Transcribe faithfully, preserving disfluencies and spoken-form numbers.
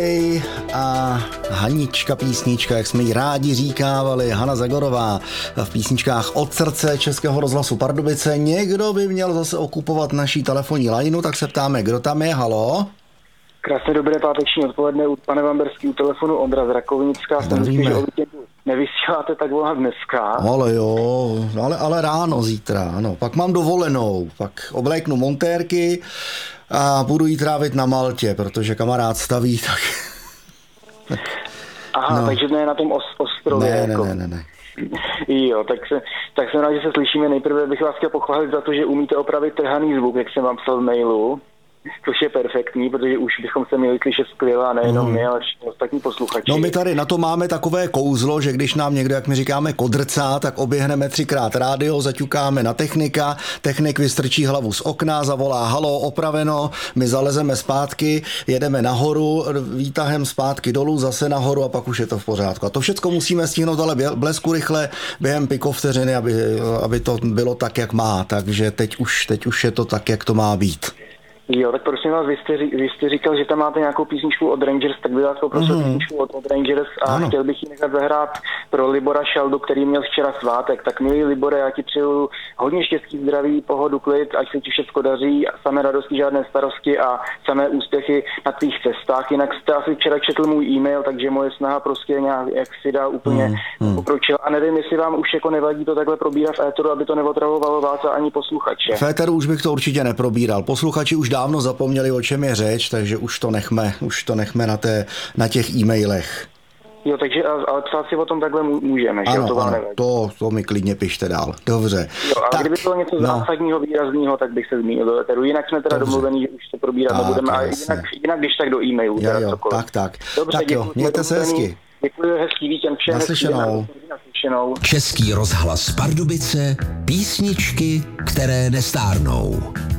A Hanička písnička, jak jsme ji rádi říkávali, Hana Zagorová v písničkách Od srdce Českého rozhlasu Pardubice. Někdo by měl zase okupovat naší telefonní lajnu, tak se ptáme, kdo tam je, halo? Krásné dobré páteční odpoledne, u pane Vamberský u telefonu Ondra z Rakovnická. Zdravíme. Že o víkendu nevysíláte, tak volám dneska. Ale jo, ale, ale ráno zítra, ano. Pak mám dovolenou, pak obléknu montérky a budu jí trávit na Maltě, protože kamarád staví, tak... Aha, no. Takže ne na tom os, ostrově. Ne, jako... ne, ne, ne, ne. Jo, tak, se, tak jsem rád, že se slyšíme. Nejprve bych vás chtěl pochválit za to, že umíte opravit trhaný zvuk, jak jsem vám psal v mailu. Což je perfektní, protože už bychom se měli slyšet skvěle a nejenom mm. my, ale všichni ostatní posluchači. No my tady na to máme takové kouzlo, že když nám někdo, jak my říkáme, kodrcá, tak oběhneme třikrát rádio, zaťukáme na technika, technik vystrčí hlavu z okna, zavolá halo, opraveno, my zalezeme zpátky, jedeme nahoru, výtahem zpátky dolů, zase nahoru a pak už je to v pořádku. A to všechno musíme stihnout ale blesku rychle během pikovteřiny, aby, aby to bylo tak, jak má. Takže teď už, teď už je to tak, jak to má být. Jo, tak prosím vás, vy jste, vy jste říkal, že tam máte nějakou písničku od Rangers, tak by vás poprosil mm. písničku od, od Rangers a ano. Chtěl bych ji nechat zahrát pro Libora Šaldu, který měl včera svátek. Tak milý Libore, já ti přeju hodně štěstí, zdraví, pohodu, klid, ať se ti všechno daří, samé radosti, žádné starosti a samé úspěchy na tvých cestách. Jinak jste asi včera četl můj e-mail, takže moje snaha prostě nějak, jak si dá, úplně mm. pokročila. A nevím, jestli vám už jako nevadí to takhle probírat v éteru, aby to neotravovalo vás a ani posluchače. V éteru už bych to určitě neprobíral. Posluchači už dávno zapomněli, o čem je řeč, takže už to nechme, už to nechme na, té, na těch e-mailech. Jo, takže ale psát si o tom takhle můžeme, že ano, to vám ano, nevadí. to, to mi klidně pište dál. Dobře. Jo, a tak, kdyby bylo něco no. zásadního, výrazného, tak bych se zmínil do éteru. Jinak jsme teda Dobře. domluvení, že už to probírat tak, nebudeme, a jinak, jinak když tak do e-mailu. Jo, jo, tak, tak. Dobře, tak jo, mějte se hezky. Děkuji, hezký víkend všem. Naslyšenou. Naslyšenou. Český rozhlas Pardubice, písničky, které nestárnou.